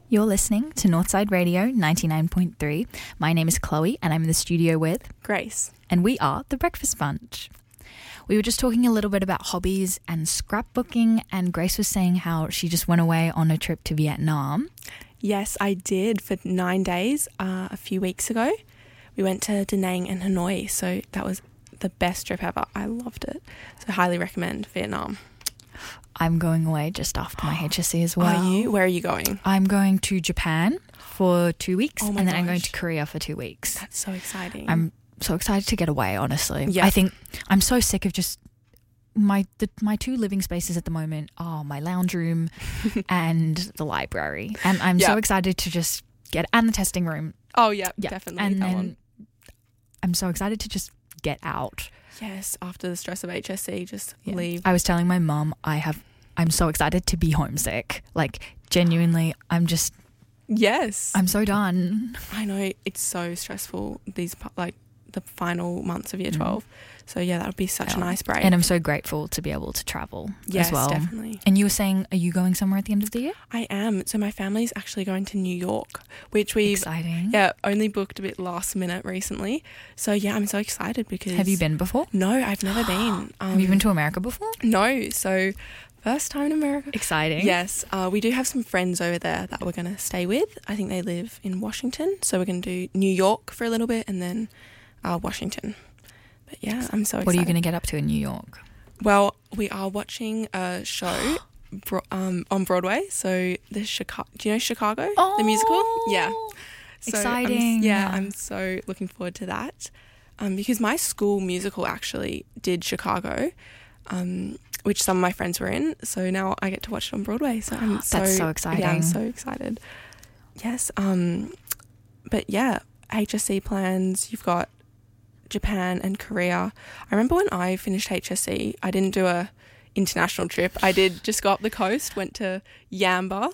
You're listening to Northside Radio 99.3. My name is Chloe and I'm in the studio with Grace. And we are The Breakfast Bunch. We were just talking a little bit about hobbies and scrapbooking, and Grace was saying how she just went away on a trip to Vietnam. Yes, I did for 9 days a few weeks ago. We went to Da Nang and Hanoi, so that was the best trip ever. I loved it. So highly recommend Vietnam. I'm going away just after my HSC as well. Are you? Where are you going? I'm going to Japan for 2 weeks, and then I'm going gosh. to Korea for 2 weeks. That's so exciting. I'm so excited to get away, honestly. Yeah. I think I'm so sick of just my two living spaces at the moment are my lounge room and the library. And I'm so excited to just and the testing room. Oh, yeah, definitely. And that then one. I'm so excited to just get out. Yes, after the stress of HSC, just leave. I was telling my mum I'm so excited to be homesick. Like, genuinely, I'm so done. I know, it's so stressful, these, like, the final months of year 12. So, yeah, that would be such a nice break. And I'm so grateful to be able to travel as well. Yes, definitely. And you were saying, are you going somewhere at the end of the year? I am. So my family's actually going to New York, which we've Exciting. only booked a bit last minute recently. So, yeah, I'm so excited because... Have you been before? No, I've never been. Have you been to America before? No. So, first time in America. Exciting. Yes. We do have some friends over there that we're going to stay with. I think they live in Washington. So we're going to do New York for a little bit and then Washington. But yeah, I'm so excited. What are you going to get up to in New York? Well, we are watching a show on Broadway. So the Chicago, do you know Chicago, the musical? Yeah. So Exciting. I'm so looking forward to that. Because my school musical actually did Chicago, which some of my friends were in. So now I get to watch it on Broadway. So That's so exciting. Yeah, I'm so excited. Yes. But yeah, HSC plans. You've got Japan and Korea. I remember when I finished HSC, I didn't do a international trip. I did just go up the coast, went to Yamba.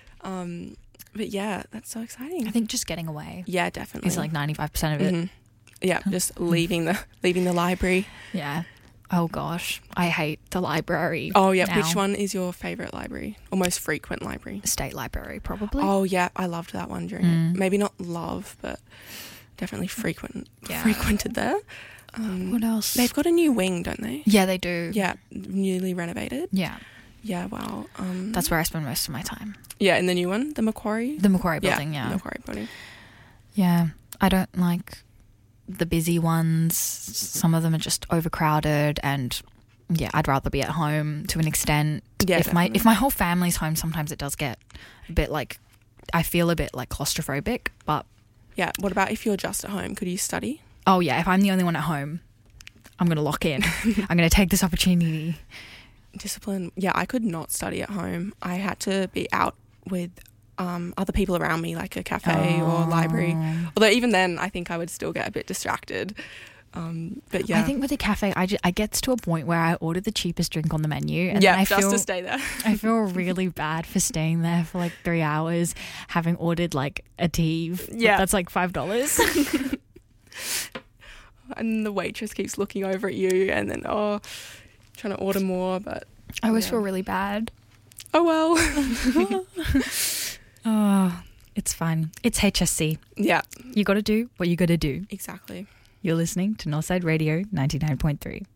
But yeah, that's so exciting. I think just getting away. Yeah, definitely. Is like 95% of it. Mm-hmm. Yeah, just leaving the library. Yeah. Oh gosh, I hate the library. Oh yeah, now. Which one is your favourite library or most frequent library? State library, probably. Oh yeah, I loved that one during it. Maybe not love, but definitely frequented there. What else? They've got a new wing, don't they? Yeah, they do. Yeah, newly renovated. Yeah. Yeah, wow. That's where I spend most of my time. Yeah, in the new one, the Macquarie? The Macquarie building, yeah. The Macquarie building. Yeah, I don't like the busy ones. Some of them are just overcrowded, and yeah, I'd rather be at home to an extent. Yeah, if my whole family's home, sometimes it does get a bit like, I feel a bit like claustrophobic, but... Yeah, what about if you're just at home? Could you study? Oh yeah, if I'm the only one at home, I'm going to lock in. I'm going to take this opportunity. Discipline. Yeah, I could not study at home. I had to be out with other people around me, like a cafe or library. Although even then, I think I would still get a bit distracted. But yeah. I think with a cafe, I get to a point where I order the cheapest drink on the menu. And yeah, then just to stay there. I feel really bad for staying there for like 3 hours, having ordered like a tea. Yeah. That's like $5. And the waitress keeps looking over at you and then, trying to order more. But I always feel really bad. Oh, well. Oh, it's fine. It's HSC. Yeah. You got to do what you got to do. Exactly. You're listening to Northside Radio 99.3.